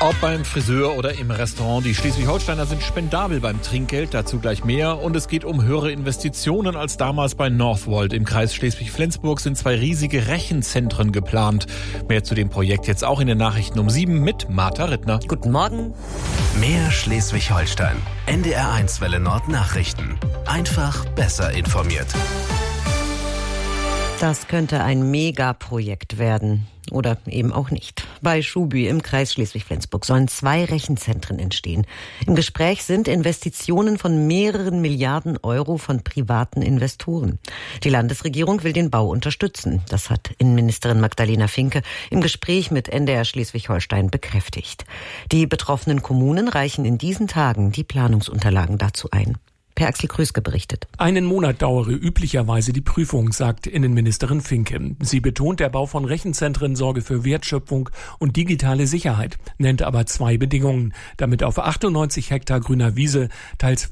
Ob beim Friseur oder im Restaurant, die Schleswig-Holsteiner sind spendabel beim Trinkgeld, dazu gleich mehr. Und es geht um höhere Investitionen als damals bei Northvolt. Im Kreis Schleswig-Flensburg sind 2 riesige Rechenzentren geplant. Mehr zu dem Projekt jetzt auch in den Nachrichten um 7 mit Martha Rittner. Guten Morgen. Mehr Schleswig-Holstein. NDR1 Welle Nord Nachrichten. Einfach besser informiert. Das könnte ein Megaprojekt werden. Oder eben auch nicht. Bei Schuby im Kreis Schleswig-Flensburg sollen 2 Rechenzentren entstehen. Im Gespräch sind Investitionen von mehreren Milliarden Euro von privaten Investoren. Die Landesregierung will den Bau unterstützen. Das hat Innenministerin Magdalena Finke im Gespräch mit NDR Schleswig-Holstein bekräftigt. Die betroffenen Kommunen reichen in diesen Tagen die Planungsunterlagen dazu ein. Per Axel Krüske berichtet. Einen Monat dauere üblicherweise die Prüfung, sagt Innenministerin Finke. Sie betont, der Bau von Rechenzentren sorge für Wertschöpfung und digitale Sicherheit, nennt aber 2 Bedingungen, damit auf 98 Hektar grüner Wiese teils